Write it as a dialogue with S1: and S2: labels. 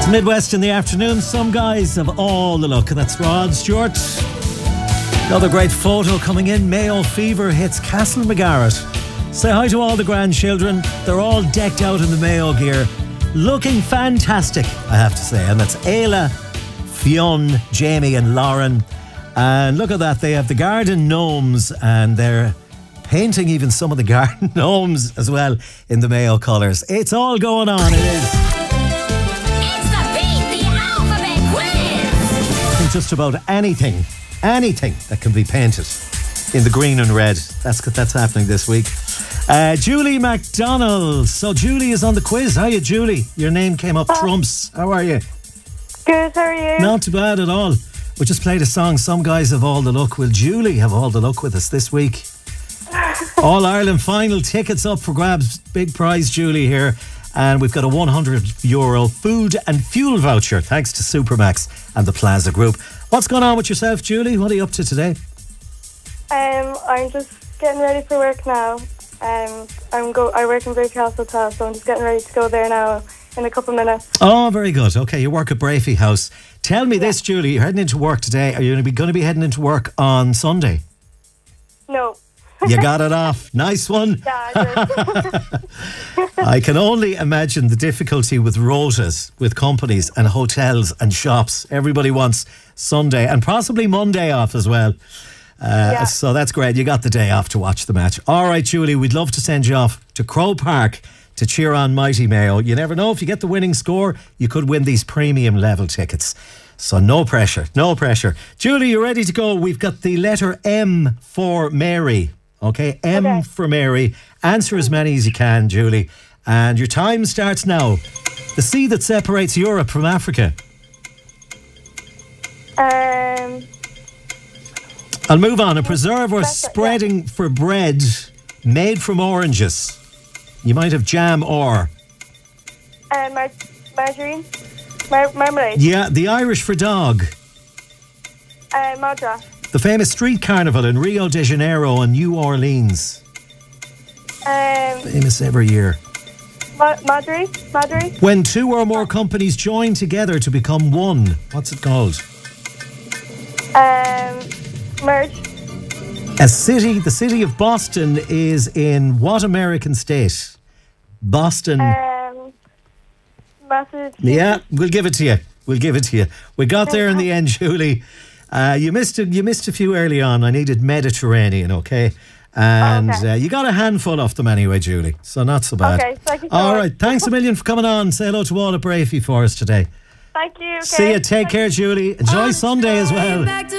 S1: Midwest in the afternoon. Some guys have all the luck. That's Rod Stewart. Another great photo coming in. Mayo fever hits Castlemagaret. Say hi to all the grandchildren. They're all decked out in the Mayo gear. Looking fantastic, I have to say. And that's Ayla, Fionn, Jamie and Lauren. And look at that. They have the garden gnomes and they're painting even some of the garden gnomes as well in the Mayo colours. It's all going on. It is. Just about anything that can be painted in the green and red. That's happening this week. Julie McDonald. So Julie is on the quiz. How are you, Julie? Your name came up trumps. How are you?
S2: Good, how are you?
S1: Not too bad at all. We just played a song, Some Guys Have All the Luck. Will Julie have all the luck with us this week? All Ireland final tickets up for grabs. Big prize, Julie, here. And we've got a €100 food and fuel voucher thanks to Supermax and the Plaza Group. What's going on with yourself, Julie? What are you up to today?
S2: I'm just getting ready for work now. I work in Brafey House Hotel, so I'm just getting ready to go there now in a couple of minutes.
S1: Oh, very good. Okay, you work at Brafey House. Tell me this, Julie. You're heading into work today. Are you going to be heading into work on Sunday?
S2: No.
S1: You got it off. Nice one.
S2: Yeah, I did.
S1: I can only imagine the difficulty with rotas, with companies and hotels and shops. Everybody wants Sunday and possibly Monday off as well. So that's great. You got the day off to watch the match. All right, Julie, we'd love to send you off to Crow Park to cheer on Mighty Mayo. You never know, if you get the winning score, you could win these premium level tickets. So no pressure, no pressure. Julie, you ready to go? We've got the letter M for Mary. Okay, M for Mary. Answer as many as you can, Julie. And your time starts now. The sea that separates Europe from Africa. I'll move on. A preserve or spreading for bread made from oranges. You might have jam or...
S2: margarine. Marmalade.
S1: Yeah, the Irish for dog.
S2: Madra.
S1: The famous street carnival in Rio de Janeiro and New Orleans. Famous every year.
S2: Madri.
S1: When two or more companies join together to become one, what's it called?
S2: Merge.
S1: The city of Boston is in what American state? Boston.
S2: Massachusetts.
S1: Yeah, we'll give it to you. We got there in the end, Julie. You missed a few early on. I needed Mediterranean, okay? And you got a handful of them anyway, Julie. So not so bad.
S2: Okay, thank you so
S1: all
S2: much.
S1: right, thanks a million for coming on. Say hello to all at Brafey for us today.
S2: Thank you. Okay.
S1: See you. Take care, Julie. Enjoy Sunday as well.